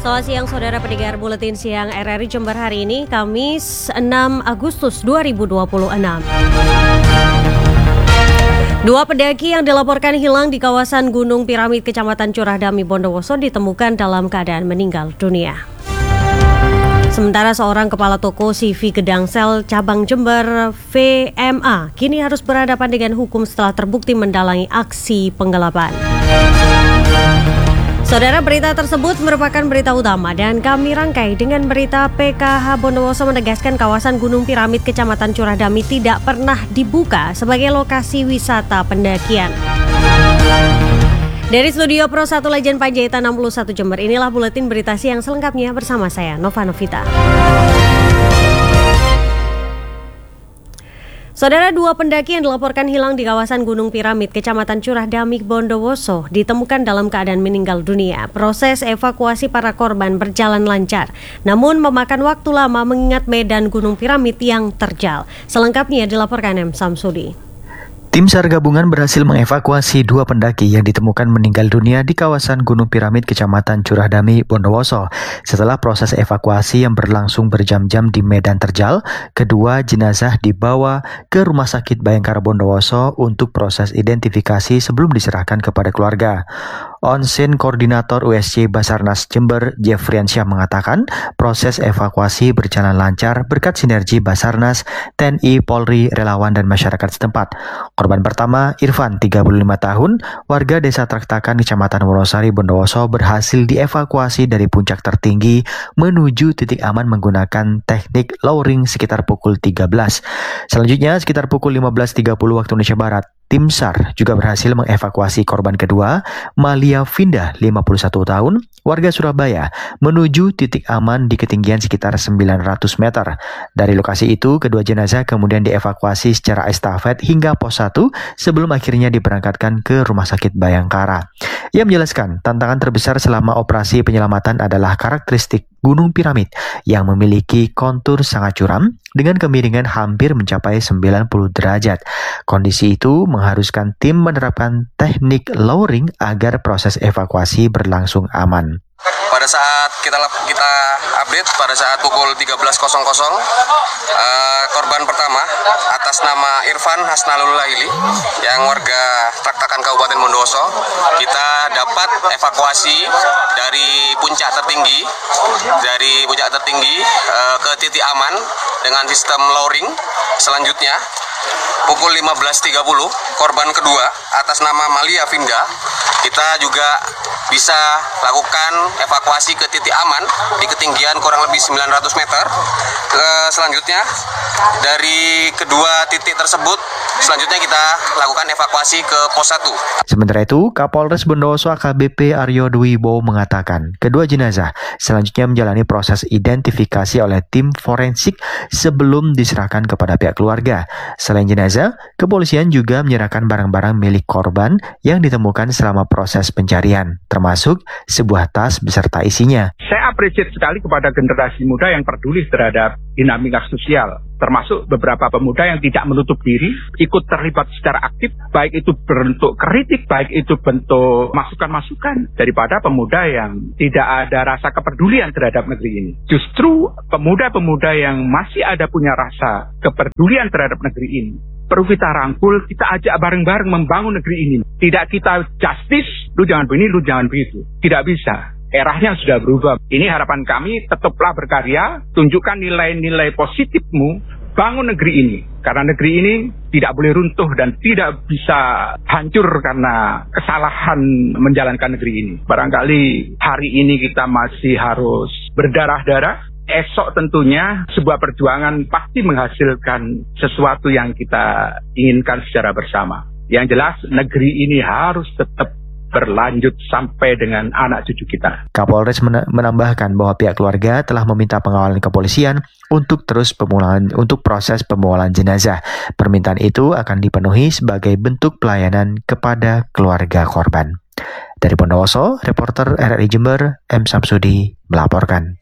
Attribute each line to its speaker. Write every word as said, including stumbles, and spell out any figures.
Speaker 1: Selamat siang saudara pendengar Buletin Siang R R I Jember hari ini, Kamis enam Agustus dua ribu dua puluh enam. Dua pendaki yang dilaporkan hilang di kawasan Gunung Piramid, Kecamatan Curahdami, Bondowoso ditemukan dalam keadaan meninggal dunia. Sementara seorang kepala toko C V Gedangsel cabang Jember V M A kini harus berhadapan dengan hukum setelah terbukti mendalangi aksi penggelapan. Saudara, berita tersebut merupakan berita utama dan kami rangkai dengan berita P K H Bondowoso menegaskan kawasan Gunung Piramid Kecamatan Curahdami tidak pernah dibuka sebagai lokasi wisata pendakian. Dari studio Pro satu Legend Panjaitan enam puluh satu Jember, inilah buletin berita siang selengkapnya bersama saya Nova Novita. Saudara, dua pendaki yang dilaporkan hilang di kawasan Gunung Piramid, Kecamatan Curahdami, Bondowoso ditemukan dalam keadaan meninggal dunia. Proses evakuasi para korban berjalan lancar, namun memakan waktu lama mengingat medan Gunung Piramid yang terjal. Selengkapnya dilaporkan M. Samsudi.
Speaker 2: Tim SAR gabungan berhasil mengevakuasi dua pendaki yang ditemukan meninggal dunia di kawasan Gunung Piramid, Kecamatan Curahdami, Bondowoso. Setelah proses evakuasi yang berlangsung berjam-jam di medan terjal, kedua jenazah dibawa ke Rumah Sakit Bayangkara Bondowoso untuk proses identifikasi sebelum diserahkan kepada keluarga. Onsen Koordinator U S C Basarnas Jember, Jeffriansyah mengatakan proses evakuasi berjalan lancar berkat sinergi Basarnas, T N I, Polri, relawan, dan masyarakat setempat. Korban pertama, Irfan, tiga puluh lima tahun, warga Desa Traktakan, Kecamatan Wonosari, Bondowoso, berhasil dievakuasi dari puncak tertinggi menuju titik aman menggunakan teknik lowering sekitar pukul tiga belas. Selanjutnya, sekitar pukul lima belas tiga puluh waktu Indonesia Barat, tim SAR juga berhasil mengevakuasi korban kedua, Malia Vinda, lima puluh satu tahun, warga Surabaya, menuju titik aman di ketinggian sekitar sembilan ratus meter. Dari lokasi itu, kedua jenazah kemudian dievakuasi secara estafet hingga pos satu sebelum akhirnya diberangkatkan ke Rumah Sakit Bayangkara. Ia menjelaskan, tantangan terbesar selama operasi penyelamatan adalah karakteristik Gunung Piramid yang memiliki kontur sangat curam dengan kemiringan hampir mencapai sembilan puluh derajat. Kondisi itu mengharuskan tim menerapkan teknik lowering agar proses evakuasi berlangsung aman.
Speaker 3: Pada saat kita kita update pada saat pukul tiga belas nol nol, uh, korban pertama atas nama Irfan Hasnalul Laili yang warga Traktakan Kabupaten Bondowoso, kita dapat evakuasi dari puncak tertinggi dari puncak tertinggi uh, ke titik aman dengan sistem lowering. Selanjutnya pukul lima belas tiga puluh, korban kedua atas nama Malia Vinda, kita juga bisa lakukan evakuasi ke titik aman di ketinggian kurang lebih sembilan ratus meter. Ke selanjutnya dari kedua titik tersebut, selanjutnya kita lakukan evakuasi ke pos satu.
Speaker 2: Sementara itu, Kapolres Bondowoso A K B P Aryo Dwi Bowo mengatakan kedua jenazah selanjutnya menjalani proses identifikasi oleh tim forensik sebelum diserahkan kepada pihak keluarga. Selain jenazah, kepolisian juga menyerahkan barang-barang milik korban yang ditemukan selama proses pencarian, termasuk sebuah tas beserta isinya.
Speaker 4: Saya apresiasi sekali kepada generasi muda yang peduli terhadap dinamika sosial, termasuk beberapa pemuda yang tidak menutup diri, ikut terlibat secara aktif, baik itu bentuk kritik, baik itu bentuk masukan-masukan, daripada pemuda yang tidak ada rasa kepedulian terhadap negeri ini. Justru pemuda-pemuda yang masih ada punya rasa kepedulian terhadap negeri ini, perlu kita rangkul, kita ajak bareng-bareng membangun negeri ini. Tidak kita justice, lu jangan begini, lu jangan begitu. Tidak bisa. Eranya sudah berubah. Ini harapan kami, tetaplah berkarya, tunjukkan nilai-nilai positifmu, bangun negeri ini. Karena negeri ini tidak boleh runtuh dan tidak bisa hancur karena kesalahan menjalankan negeri ini. Barangkali hari ini kita masih harus berdarah-darah. Esok tentunya sebuah perjuangan pasti menghasilkan sesuatu yang kita inginkan secara bersama. Yang jelas negeri ini harus tetap berlanjut sampai dengan anak cucu kita.
Speaker 2: Kapolres menambahkan bahwa pihak keluarga telah meminta pengawalan kepolisian untuk terus pemulangan untuk proses pemulangan jenazah. Permintaan itu akan dipenuhi sebagai bentuk pelayanan kepada keluarga korban. Dari Bondowoso, reporter R R I Jember, M. Samsudi melaporkan.